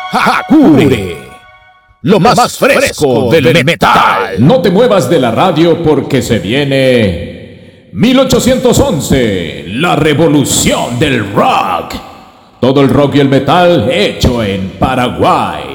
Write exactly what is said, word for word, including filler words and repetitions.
Hakure, lo más fresco del metal. No te muevas de la radio porque se viene mil ochocientos once, la revolución del rock. Todo el rock y el metal hecho en Paraguay.